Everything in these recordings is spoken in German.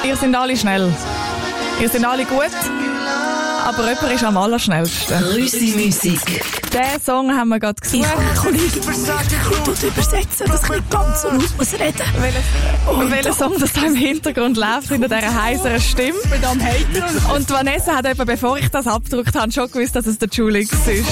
Ihr seid alle schnell. Ihr seid alle gut. Aber jemand ist am allerschnellsten. Grüße-Musik. Den Song haben wir gerade gesucht. Kollege, du übersetzen, dass ich nicht ganz so laut muss reden. Welcher Song das da im Hintergrund läuft, hinter dieser heiseren Stimme. Und Vanessa hat eben, bevor ich das abgedruckt habe, schon gewusst, dass es der Julix ist.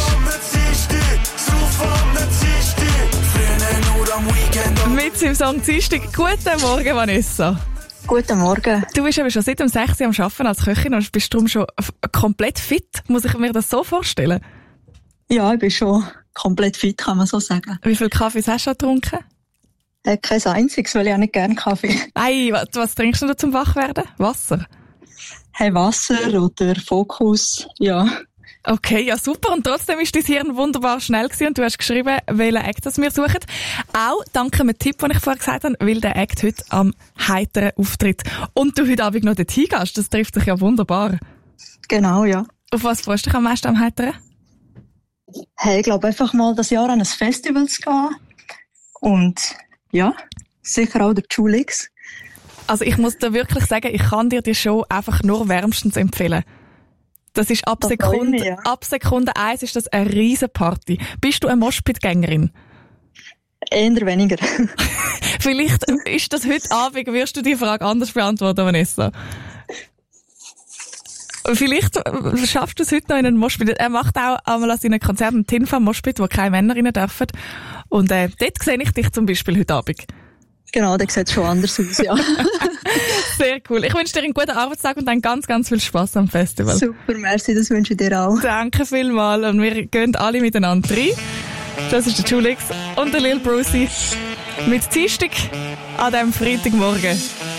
Mit seinem Song Dienstag. Guten Morgen, Vanessa. Guten Morgen. Du bist aber schon seit dem 6 Uhr am Arbeiten als Köchin und bist darum schon komplett fit. Muss ich mir das so vorstellen? Ja, ich bin schon komplett fit, kann man so sagen. Wie viel Kaffees hast du schon getrunken? Kein einziges, weil ich auch nicht gerne Kaffee. Ei, was trinkst du da zum Wachwerden? Wasser? Hey, Wasser oder Fokus, ja. Okay, ja super. Und trotzdem ist dein Hirn wunderbar schnell gewesen und du hast geschrieben, welchen Act das wir suchen. Auch dank einem Tipp, den ich vorher gesagt habe, weil der Act heute am heiteren auftritt. Und du heute Abend noch dorthin gehst, das trifft dich ja wunderbar. Genau, ja. Auf was freust du dich am meisten am heiteren? Hey, ich glaube einfach mal das Jahr an ein Festival zu gehen. Und ja, sicher auch der Julix. Also ich muss dir wirklich sagen, ich kann dir die Show einfach nur wärmstens empfehlen. Das ist ab Sekunde 1 ist das eine riesen Party. Bist du eine Moshpit-Gängerin? Eher weniger. Vielleicht ist das heute Abend, wirst du die Frage anders beantworten, Vanessa. Vielleicht schaffst du es heute noch in einen Moshpit. Er macht auch einmal an seinen Konzerten einen Tinfa-Moshpit, wo keine Männer rein dürfen. Und dort sehe ich dich zum Beispiel heute Abend. Genau, der sieht schon anders aus, ja. Sehr cool. Ich wünsche dir einen guten Arbeitstag und dann ganz, ganz viel Spass am Festival. Super, merci, das wünsche ich dir auch. Danke vielmals und wir gehen alle miteinander rein. Das ist der Julix und der Lil Brucey mit Dienstag an diesem Freitagmorgen.